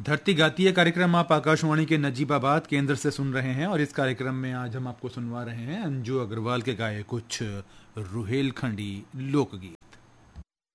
धरती गाती है कार्यक्रम आप आकाशवाणी के नजीबाबाद केंद्र से सुन रहे हैं और इस कार्यक्रम में आज हम आपको सुनवा रहे हैं अंजू अग्रवाल के गाए कुछ रुहेलखंडी लोकगीत।